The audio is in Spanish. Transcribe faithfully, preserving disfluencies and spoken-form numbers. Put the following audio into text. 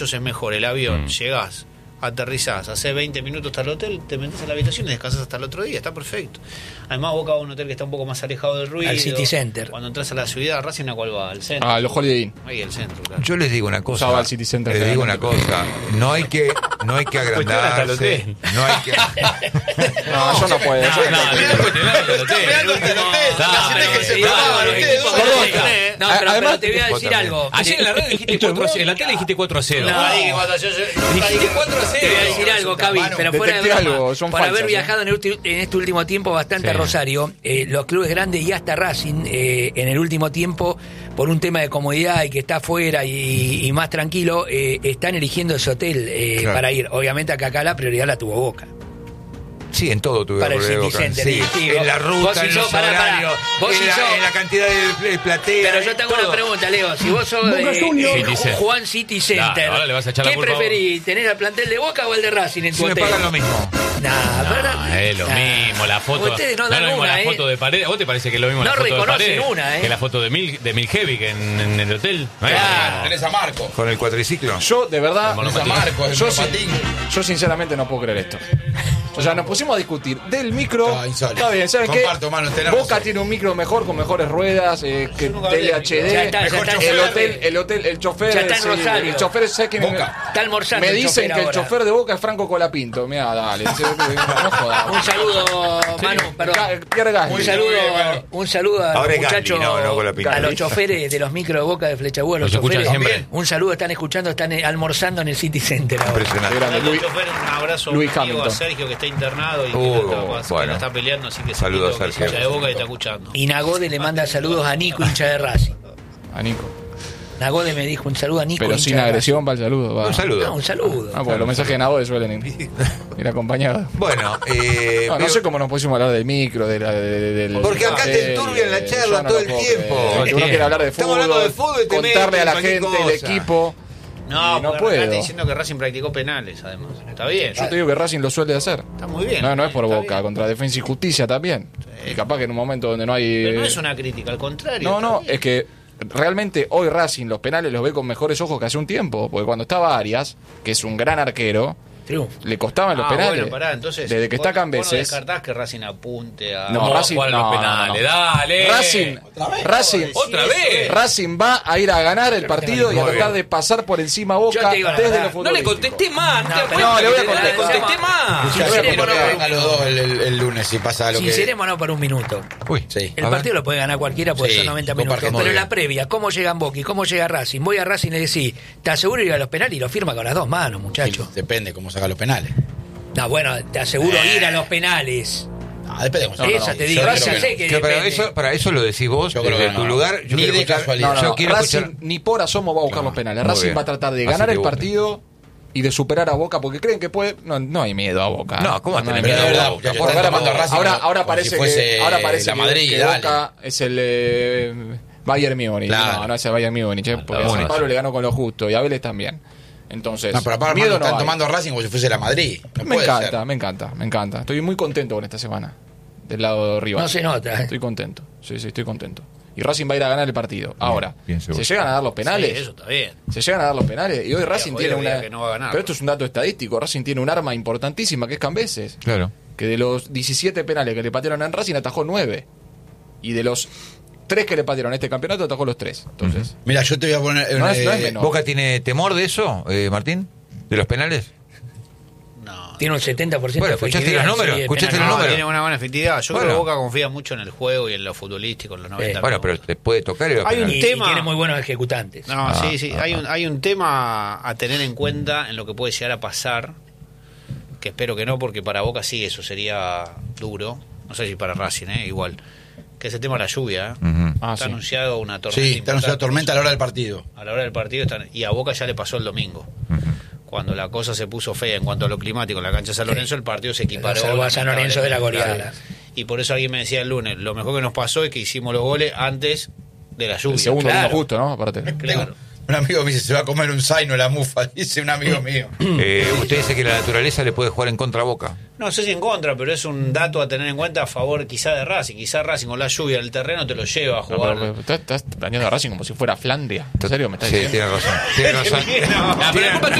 es mejor el avión, Mm. llegás, aterrizás, hace veinte minutos hasta el hotel, te metes en la habitación y descansas hasta el otro día, está perfecto. Además, Boca va a un hotel que está un poco más alejado del ruido. Al City Center. Cuando entras a la ciudad, Racing, ¿a cuál va? Al centro. Ah, los Holiday Inn. Ahí el centro, claro. Yo les digo una cosa. Usaba el City Center les digo una generalmente. cosa. No hay que, no hay que agrandarse. No hay que. No, yo no puedo. No, no, después te vas al hotel. Está, pero pero se sí, programa, bueno, ustedes, equipo vos de sabés. Boca. No, pero, Además, pero te voy a decir algo. Ayer en la radio dijiste cuatro a cero. En la tele dijiste cuatro a cero. No, ahí que cuando yo- yo- Dijiste cuatro a Te voy a cero. decir algo, Cavi, pero fuera de Detecté broma, algo, son por falsas, haber ¿eh? viajado en, el ulti- en este último tiempo bastante Sí. a Rosario, eh, los clubes grandes y hasta Racing, eh, en el último tiempo, por un tema de comodidad y que está afuera y, y más tranquilo, eh, están eligiendo ese hotel eh, Claro. para ir. Obviamente acá, acá la prioridad la tuvo Boca. Sí, en todo tuve Para el problema, City Center, sí, sí, en vos- la vos ruta, si en sos- los pará, pará. horarios, Vos en, si la, sos- en la cantidad de, de platea. Pero yo te hago todo. una pregunta, Leo. Si vos sos de City eh, Center. Juan City Center, Claro, ahora le vas a echar la ¿qué culpa a vos. preferís? ¿Tener al plantel de Boca o el de Racing en tu Si me hotel? pagan lo mismo. Nah, pero- No, es lo nah. mismo, la foto. Ustedes no es dan lo mismo una, la ¿eh? foto de Paredes. ¿A vos te parece que es lo mismo No la foto de reconocen Paredes una, ¿eh? que la foto de Mil, de Milhevic en, en el hotel? No es lo Claro. mismo. Tenés a Marco. Con el cuatriciclo. Yo, de verdad, El Tenés a Marco, el yo, sin- monopatín. yo sinceramente no puedo creer esto. O sea, nos pusimos a discutir del micro. Ah, insólito. Está bien, ¿saben qué? Comparto, mano, tenés Boca razón. tiene un micro mejor, con mejores ruedas, eh, que nunca hablé tele de H D. Ya está, ya Mejor está. El chofer. hotel, el hotel, el chofer. Ya está en sí, Rosario. el chofer es que Boca. Está almorzando me el dicen chofer que el ahora. chofer de Boca es Franco Colapinto. Mira, dale. No jodas. Un saludo, Manu, perdón. Ga- Pierre Gasly. Un saludo, Muy bien, bueno. un saludo a Ahora los es Gasly, muchachos, no, no con la pinta. a los choferes de los micros de Boca de Flechabuelo, los Los escuchan choferes. siempre. Un saludo, están escuchando, están eh, almorzando en el City Center ahora. Impresionante. Grande, Dale, Luis- chofer, un abrazo Luis a un amigo, a Hamilton. Sergio, que está internado y que Uh, la está, bueno. que la está peleando, así que Saludos, Sergio, que Sergio. es hincha de Boca y está escuchando. Y Nagode le manda saludos a Nico, hincha de Racing. A Nico. Nagode me dijo un saludo a Nico, Pero hincha sin de agresión para el saludo. va. Un Racing. saludo. No, un saludo. Ah, porque los mensajes de Nabode suelen ir, ir acompañados. Bueno, eh, No, no veo- sé cómo nos pusimos a hablar del micro, de la, de, de- del. Porque acá te del- enturbian la charla yo no todo lo el puedo tiempo. creer. Porque uno quiere hablar de Estamos fútbol, hablando de fútbol y te contarle meten a la cualquier gente, el cosa. equipo. No, Y no porque puedo. acá está diciendo que Racing practicó penales, además. Está bien. Yo te digo que Racing lo suele hacer. Está muy bien. No, no es por Está Boca, bien. contra Defensa y Justicia también. Y capaz que en un momento donde no hay. Pero no es una crítica, al contrario. No, está no, bien. es que realmente hoy Racing los penales los ve con mejores ojos que hace un tiempo. Porque cuando estaba Arias, que es un gran arquero, Triunfo. le costaban los Ah, penales. bueno, pará, entonces. Desde que vos- está vos no Cambeses. descartás que Racing apunte a. No, ¿Cómo va a Racing- jugar los no, penales? no, Dale. Racing, Racing, Otra vez. Racing va a ir a ganar el partido y a Muy tratar bien. de pasar por encima a Yo Boca te digo la desde verdad. lo No futbolístico. le contesté más. No, ¿te das pero cuenta no, le voy a que te- contestar. le contesté más. Ya Sincerémonos, quiero que por- vengan los dos el, el- el lunes si pasa lo que. Sincerémonos por un minuto. Uy, Sí. El a partido ver. lo puede ganar cualquiera porque Sí, son noventa comparto minutos. muy Pero en bien. la previa, ¿cómo llegan Boca y cómo llega Racing? Voy a Racing y le decís, te aseguro ir a los penales y lo firma con las dos manos, muchacho. Depende cómo saca los penales. No, bueno, te aseguro ir a los penales. Ah, depende cómo saca. Esa No, te yo digo, creo ya que sé no. que Que para, depende. eso, para eso lo decís vos, Yo creo desde que tu no. lugar. Yo Ni quiero de escuchar- casualidad. No, no, yo no. quiero Racing escuchar. ni por asomo va a buscar los penales. Muy Racing bien. va a tratar de Así ganar te el gusta. partido y de superar a Boca porque creen que puede. No, no hay miedo a Boca. No, ¿cómo va a tener hay Pero de miedo? verdad, Boca, muchachos, por están ahora- tomando a Racing ahora, como- ahora como parece si fuese que, ahora parece la que- Madrid, que dale. Boca es el eh, Bayern Múnich. Claro. No, no es el Bayern Múnich, eh, porque a San Múnich. Pablo le ganó con lo justo y a Vélez también. Entonces, No, pero aparte miedo no están hay. tomando a Racing como si fuese la Madrid. No Me puede encanta, ser. me encanta, me encanta. Estoy muy contento con esta semana del lado de rival. No se nota. ¿eh? Estoy contento. Sí, sí, estoy contento. Y Racing va a ir a ganar el partido. Ahora, bien seguro. se llegan a dar los penales. Sí, eso está bien. Se llegan a dar los penales y hoy Racing jodido tiene diga una. que no va a ganar. Pero esto es un dato estadístico. Racing tiene un arma importantísima que es Cambeses. Claro. Que de los diecisiete penales que le patearon en Racing atajó nueve. Y de los tres que le patearon en este campeonato atajó los tres. Entonces, Mira, yo te voy a poner. No eh, es- no es menor. ¿Boca tiene temor de eso, eh, Martín? ¿De los penales? No. Tiene un setenta por ciento Bueno, de ¿escuchaste efectividad. los números? Sí, de ¿Escuchaste penales. los No, números? tiene una buena efectividad. Yo Bueno. creo que Boca confía mucho en el juego y en lo futbolístico, en los noventa Bueno, pero minutos. te puede tocar y los Hay un penales. Y, y tema- tiene muy buenos ejecutantes. No, Ah, sí, sí. ah, hay, un, hay un tema a tener en cuenta en lo que puede llegar a pasar, que espero que no, porque para Boca sí eso sería duro. No sé si para Racing, ¿eh? Igual. Que es el tema de la lluvia. ¿eh? Ujú. Ah, está sí. anunciado una tormenta. Sí, está anunciada importante. tormenta a la hora del partido. A la hora del partido están, y a Boca ya le pasó el domingo. Cuando la cosa se puso fea en cuanto a lo climático en la cancha de San Lorenzo, el partido se equiparó. Salvó a San Lorenzo de la goleada. Claro. Y por eso alguien me decía el lunes, lo mejor que nos pasó es que hicimos los goles antes de la lluvia. el segundo claro. vino justo, ¿no? Aparte. Claro. Me Un amigo me dice, se va a comer un zaino la mufa, dice un amigo mío. Eh, usted dice que la naturaleza le puede jugar en contra a Boca. No sé si en contra, pero es un dato a tener en cuenta a favor quizá de Racing. Quizá Racing con la lluvia del terreno te lo lleva a No, jugar. pero, pero, estás, estás planeando a Racing como si fuera Flandia. ¿En serio me estás Sí, diciendo? tiene razón. Tiene razón. Ah, pero la culpa